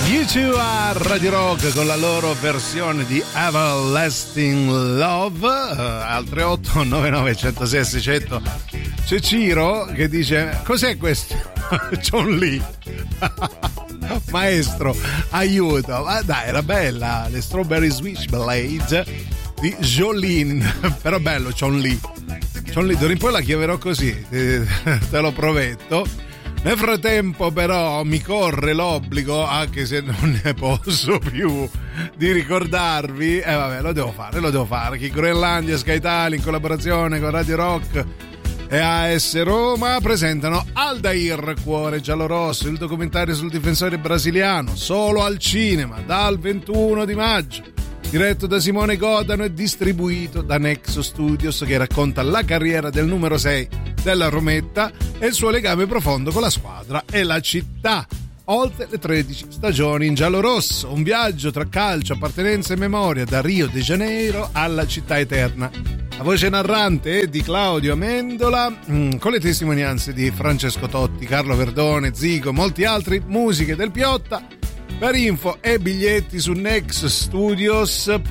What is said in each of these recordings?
U2 a Radio Rock con la loro versione di Everlasting Love, al 3899 106 600. C'è Ciro che dice: cos'è questo? John Lee. Maestro, aiuto. Ma dai, era bella, le Strawberry Switchblade di Jolene. Però bello John Lee. John Lee, d'ora in poi la chiamerò così, te lo prometto. Nel frattempo però mi corre l'obbligo, anche se non ne posso più, di ricordarvi, vabbè, lo devo fare, che Groenlandia, Sky Italia in collaborazione con Radio Rock e AS Roma presentano Aldair, Cuore giallorosso, il documentario sul difensore brasiliano, solo al cinema dal 21 di maggio. Diretto da Simone Godano e distribuito da Nexo Studios, che racconta la carriera del numero 6 della Rometta e il suo legame profondo con la squadra e la città. Oltre le 13 stagioni in giallorosso, un viaggio tra calcio, appartenenza e memoria da Rio de Janeiro alla città eterna. La voce narrante è di Claudio Amendola, con le testimonianze di Francesco Totti, Carlo Verdone, Zico, molti altri, musiche del Piotta. Per info e biglietti su nexstudios.it.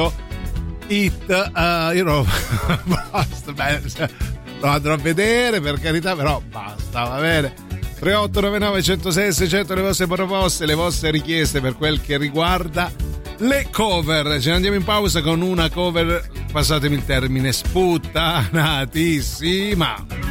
Basta, lo andrò a vedere, per carità, però basta, va bene. 3899 106 600 le vostre proposte, le vostre richieste per quel che riguarda le cover. Ce ne andiamo in pausa con una cover, passatemi il termine, sputtanatissima.